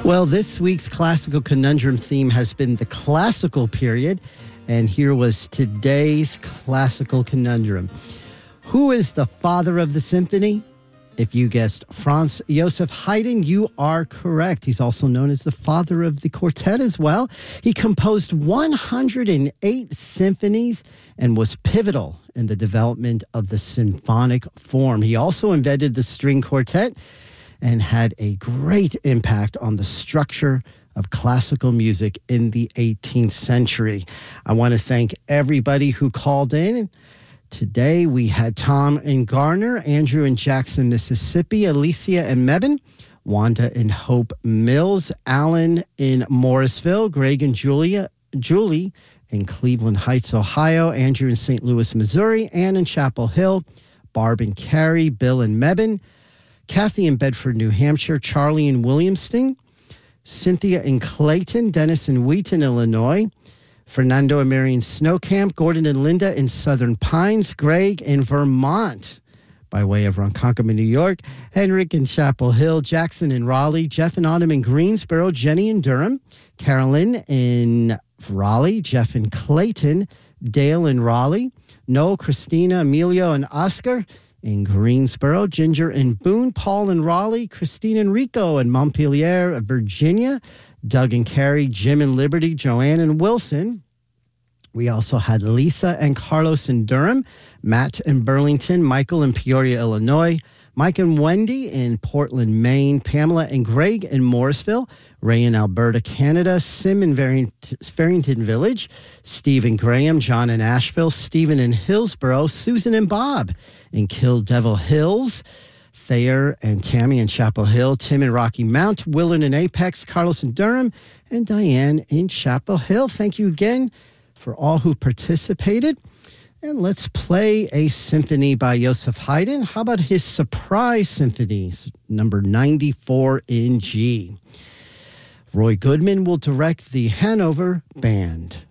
Well, this week's classical conundrum theme has been the classical period, and here was today's classical conundrum. Who is the father of the symphony? If you guessed Franz Joseph Haydn, you are correct. He's also known as the father of the quartet as well. He composed 108 symphonies and was pivotal in the development of the symphonic form. He also invented the string quartet and had a great impact on the structure of classical music in the 18th century. I want to thank everybody who called in. Today we had Tom in Garner, Andrew in Jackson, Mississippi, Alicia in Mebane, Wanda in Hope Mills, Alan in Morrisville, Greg and Julie in Cleveland Heights, Ohio, Andrew in St. Louis, Missouri, Ann in Chapel Hill, Barb and Carrie, Bill in Mebane, Kathy in Bedford, New Hampshire, Charlie in Williamston, Cynthia in Clayton, Dennis in Wheaton, Illinois, Fernando and Marion Snowcamp, Gordon and Linda in Southern Pines, Greg in Vermont by way of Ronkonkoma, New York, Henrik in Chapel Hill, Jackson in Raleigh, Jeff and Autumn in Greensboro, Jenny in Durham, Carolyn in Raleigh, Jeff in Clayton, Dale in Raleigh, Noel, Christina, Emilio, and Oscar in Greensboro, Ginger in Boone, Paul in Raleigh, Christine and Rico in Montpelier, Virginia, Doug and Carrie, Jim in Liberty, Joanne and Wilson. We also had Lisa and Carlos in Durham, Matt in Burlington, Michael in Peoria, Illinois, Mike and Wendy in Portland, Maine, Pamela and Greg in Morrisville, Ray in Alberta, Canada, Sim in Farrington Village, Steve and Graham, John in Asheville, Stephen in Hillsborough, Susan and Bob in Kill Devil Hills, Thayer and Tammy in Chapel Hill, Tim in Rocky Mount, Willard in Apex, Carlos in Durham, and Diane in Chapel Hill. Thank you again for all who participated. And let's play a symphony by Joseph Haydn. How about his Surprise Symphony, number 94 in G? Roy Goodman will direct the Hanover Band.